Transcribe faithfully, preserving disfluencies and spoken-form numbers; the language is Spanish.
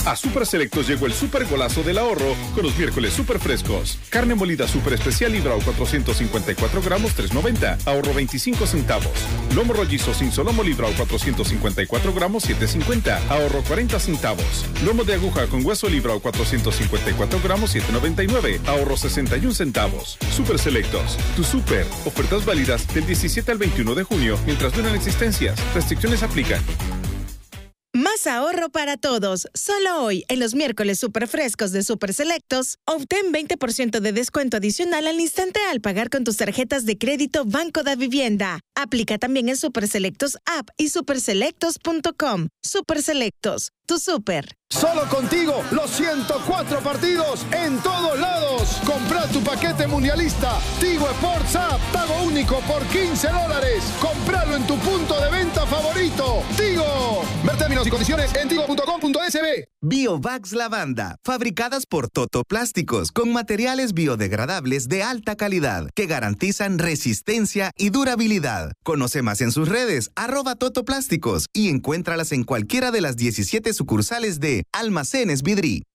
A Super Selectos llegó el super golazo del ahorro con los miércoles super frescos. Carne molida super especial Librao cuatrocientos cincuenta y cuatro gramos tres noventa, ahorro veinticinco centavos. Lomo rollizo sin solomo Librao cuatrocientos cincuenta y cuatro gramos siete cincuenta, ahorro cuarenta centavos. Lomo de aguja con hueso Librao cuatrocientos cincuenta y cuatro gramos siete noventa y nueve, ahorro sesenta y un centavos. Super Selectos, tu super. Ofertas válidas del diecisiete al veintiuno de junio mientras duran existencias. Restricciones aplican. Más ahorro para todos. Solo hoy, en los miércoles super frescos de Super Selectos, obtén veinte por ciento de descuento adicional al instante al pagar con tus tarjetas de crédito Banco da Vivienda. Aplica también en Super Selectos App y super selectos punto com. Super Selectos, tu super. Solo contigo, los ciento cuatro partidos en todos lados. Compra tu paquete mundialista. Tigo Sports App, pago único por quince dólares. Compralo en tu punto de venta favorito. Tigo. Ver términos y condiciones en tigo punto com punto es be. Biovax Lavanda, fabricadas por Toto Plásticos, con materiales biodegradables de alta calidad que garantizan resistencia y durabilidad. Conoce más en sus redes, arroba Toto Plásticos, y encuéntralas en cualquiera de las diecisiete sucursales de Almacenes Vidri.